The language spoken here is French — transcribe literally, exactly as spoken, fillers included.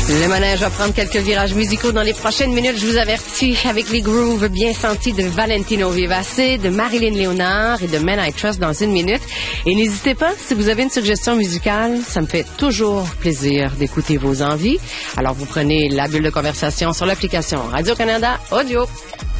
Le manège va prendre quelques virages musicaux dans les prochaines minutes, je vous avertis, avec les grooves bien sentis de Valentino Vivace, de Marilyn Léonard et de Men I Trust dans une minute. Et n'hésitez pas, si vous avez une suggestion musicale, ça me fait toujours plaisir d'écouter vos envies. Alors vous prenez la bulle de conversation sur l'application Radio-Canada Audio.